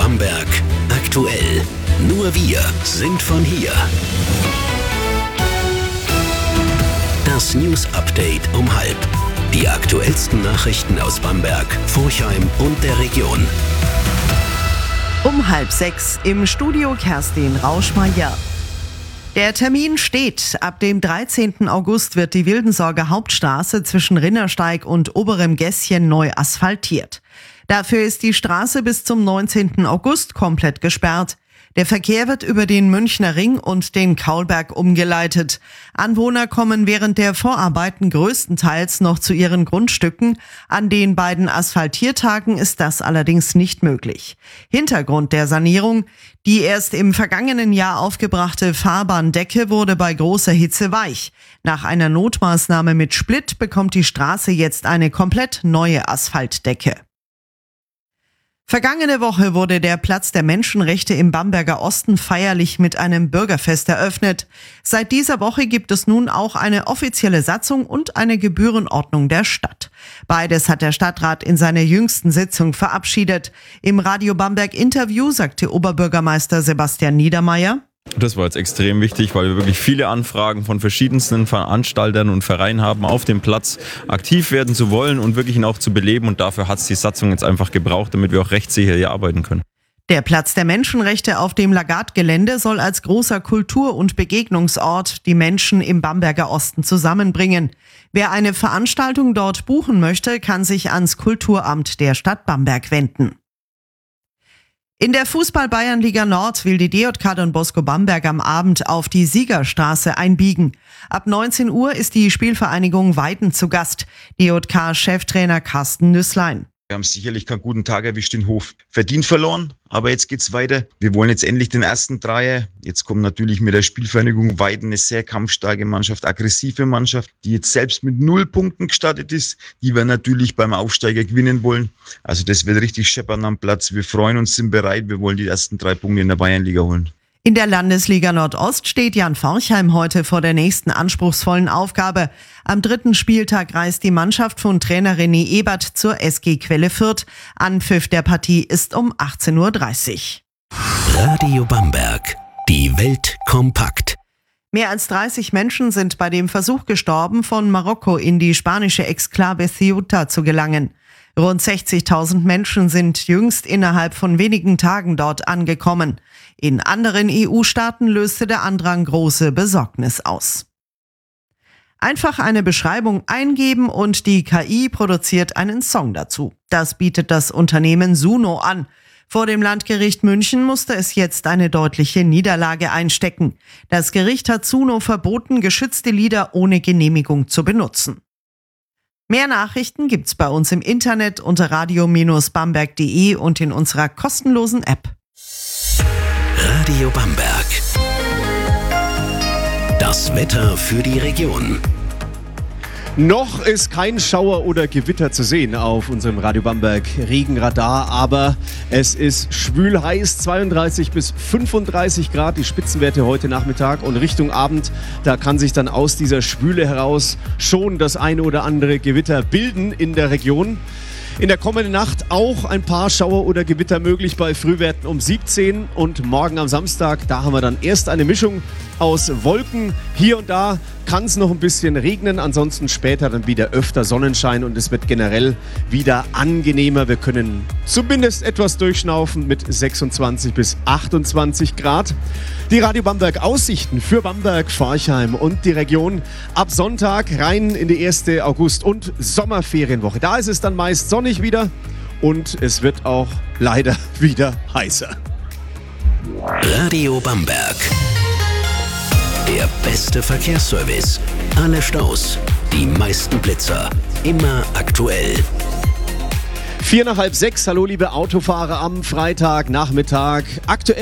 Bamberg aktuell. Nur wir sind von hier. Das News Update um 12:30. Die aktuellsten Nachrichten aus Bamberg, Forchheim und der Region. Um 5:30 im Studio Kerstin Rauschmeier. Der Termin steht. Ab dem 13. August wird die Wildensorger Hauptstraße zwischen Rinnersteig und Oberem Gässchen neu asphaltiert. Dafür ist die Straße bis zum 19. August komplett gesperrt. Der Verkehr wird über den Münchner Ring und den Kaulberg umgeleitet. Anwohner kommen während der Vorarbeiten größtenteils noch zu ihren Grundstücken. An den beiden Asphaltiertagen ist das allerdings nicht möglich. Hintergrund der Sanierung: die erst im vergangenen Jahr aufgebrachte Fahrbahndecke wurde bei großer Hitze weich. Nach einer Notmaßnahme mit Split bekommt die Straße jetzt eine komplett neue Asphaltdecke. Vergangene Woche wurde der Platz der Menschenrechte im Bamberger Osten feierlich mit einem Bürgerfest eröffnet. Seit dieser Woche gibt es nun auch eine offizielle Satzung und eine Gebührenordnung der Stadt. Beides hat der Stadtrat in seiner jüngsten Sitzung verabschiedet. Im Radio Bamberg Interview sagte Oberbürgermeister Sebastian Niedermeyer: Das war jetzt extrem wichtig, weil wir wirklich viele Anfragen von verschiedensten Veranstaltern und Vereinen haben, auf dem Platz aktiv werden zu wollen und wirklich ihn auch zu beleben. Und dafür hat es die Satzung jetzt einfach gebraucht, damit wir auch rechtssicher hier arbeiten können. Der Platz der Menschenrechte auf dem Lagarde-Gelände soll als großer Kultur- und Begegnungsort die Menschen im Bamberger Osten zusammenbringen. Wer eine Veranstaltung dort buchen möchte, kann sich ans Kulturamt der Stadt Bamberg wenden. In der Fußball-Bayernliga Nord will die DJK Don Bosco Bamberg am Abend auf die Siegerstraße einbiegen. Ab 19 Uhr ist die Spielvereinigung Weiden zu Gast. DJK-Cheftrainer Carsten Nüßlein: Wir haben sicherlich keinen guten Tag erwischt, den Hof verdient verloren, aber jetzt geht's weiter. Wir wollen jetzt endlich den ersten Dreier. Jetzt kommt natürlich mit der Spielvereinigung Weiden eine sehr kampfstarke Mannschaft, aggressive Mannschaft, die jetzt selbst mit 0 Punkten gestartet ist, die wir natürlich beim Aufsteiger gewinnen wollen. Also das wird richtig scheppern am Platz. Wir freuen uns, sind bereit. Wir wollen die ersten 3 Punkte in der Bayernliga holen. In der Landesliga Nordost steht Jan Forchheim heute vor der nächsten anspruchsvollen Aufgabe. Am 3. Spieltag reist die Mannschaft von Trainer René Ebert zur SG Quelle Fürth. Anpfiff der Partie ist um 18:30 Uhr. Radio Bamberg. Die Welt kompakt. Mehr als 30 Menschen sind bei dem Versuch gestorben, von Marokko in die spanische Exklave Ceuta zu gelangen. Rund 60.000 Menschen sind jüngst innerhalb von wenigen Tagen dort angekommen. In anderen EU-Staaten löste der Andrang große Besorgnis aus. Einfach eine Beschreibung eingeben und die KI produziert einen Song dazu. Das bietet das Unternehmen Suno an. Vor dem Landgericht München musste es jetzt eine deutliche Niederlage einstecken. Das Gericht hat Suno verboten, geschützte Lieder ohne Genehmigung zu benutzen. Mehr Nachrichten gibt's bei uns im Internet unter radio-bamberg.de und in unserer kostenlosen App. Radio Bamberg. Das Wetter für die Region. Noch ist kein Schauer oder Gewitter zu sehen auf unserem Radio Bamberg Regenradar, aber es ist schwül heiß, 32 bis 35 Grad, die Spitzenwerte heute Nachmittag, und Richtung Abend, da kann sich dann aus dieser Schwüle heraus schon das eine oder andere Gewitter bilden in der Region. In der kommenden Nacht auch ein paar Schauer oder Gewitter möglich bei Frühwerten um 17, und morgen am Samstag, da haben wir dann erst eine Mischung aus Wolken. Hier und da kann es noch ein bisschen regnen, ansonsten später dann wieder öfter Sonnenschein und es wird generell wieder angenehmer. Wir können zumindest etwas durchschnaufen mit 26 bis 28 Grad. Die Radio Bamberg Aussichten für Bamberg, Forchheim und die Region ab Sonntag rein in die erste August- und Sommerferienwoche. Da ist es dann meist sonnig wieder und es wird auch leider wieder heißer. Radio Bamberg. Der beste Verkehrsservice. Alle Staus, die meisten Blitzer. Immer aktuell. 5:45. Hallo liebe Autofahrer am Freitagnachmittag. Aktuell